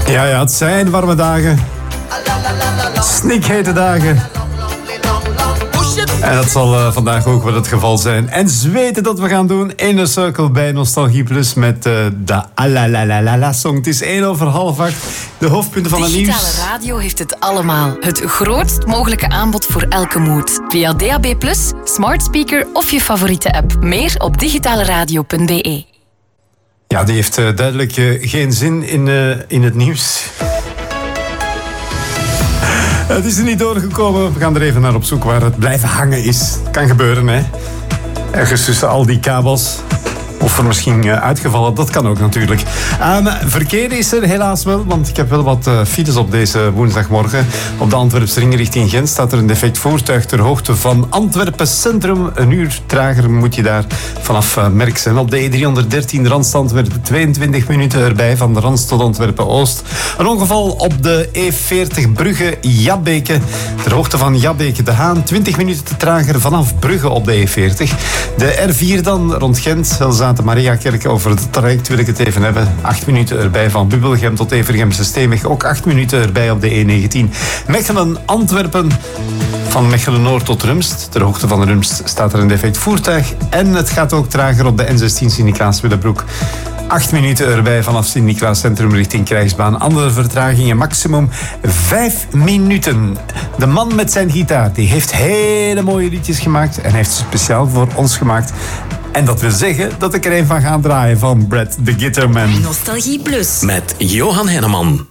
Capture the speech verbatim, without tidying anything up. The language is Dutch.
Ja, ja, het zijn warme dagen. Snikhete dagen. En dat zal uh, vandaag ook wel het geval zijn. En zweten dat we gaan doen. Inner Circle bij Nostalgie Plus met uh, de Alalalala song. Het is één over half acht. De hoofdpunten van het nieuws. Digitale radio heeft het allemaal. Het grootst mogelijke aanbod voor elke mood. Via D A B plus, smart speaker of je favoriete app. Meer op digitaleradio punt b e. Ja, die heeft uh, duidelijk uh, geen zin in, uh, in het nieuws. Het is er niet doorgekomen. We gaan er even naar op zoek waar het blijven hangen is. Kan gebeuren, hè. Ergens tussen al die kabels. Of er misschien uh, uitgevallen, dat kan ook natuurlijk. Um, verkeer is er helaas wel, want ik heb wel wat uh, files op deze woensdagmorgen. Op de Antwerpsring richting Gent staat er een defect voertuig ter hoogte van Antwerpen Centrum. Een uur trager moet je daar vanaf uh, Merks. En op de E driehonderddertien Randst Antwerpen tweeëntwintig minuten erbij van de Randst tot Antwerpen Oost. Een ongeval op de E veertig Brugge Jabbeke. Ter hoogte van Jabbeke de Haan. twintig minuten te trager vanaf Brugge op de E veertig. De R vier dan rond Gent. De Mariakerk, over het traject wil ik het even hebben. Acht minuten erbij van Bubbelgem tot Evergemse Steenweg. Ook acht minuten erbij op de E negentien. Mechelen-Antwerpen. Van Mechelen-Noord tot Rumst. Ter hoogte van Rumst staat er een defect voertuig. En het gaat ook trager op de N zestien Sint-Niklaas-Willebroek. Acht minuten erbij vanaf Sint-Niklaas Centrum richting Krijgsbaan. Andere vertragingen, maximum vijf minuten. De man met zijn gitaar, die heeft hele mooie liedjes gemaakt. En heeft speciaal voor ons gemaakt. En dat wil zeggen dat ik er een van ga draaien van Brad the Guitarman. Nostalgie Plus. Met Johan Henneman.